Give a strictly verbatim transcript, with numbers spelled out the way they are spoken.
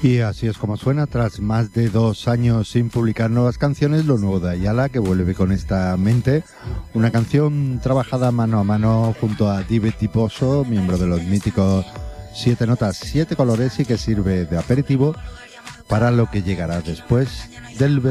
Y así es como suena, tras más de dos años sin publicar nuevas canciones, lo nuevo de Ayala, que vuelve con esta mente, una canción trabajada mano a mano junto a David Tiposo, miembro de los míticos Siete Notas, Siete Colores, y que sirve de aperitivo para lo que llegará después del